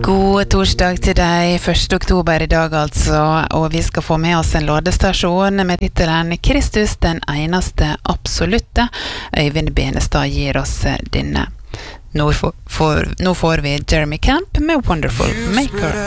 God torsdag til deg, 1. oktober I dag altså, og vi skal få med oss en lådestasjon med titelen Kristus den eneste absolutte. Øyvind Benestad gir oss denne. Nå får vi Jeremy Camp med Wonderful Maker.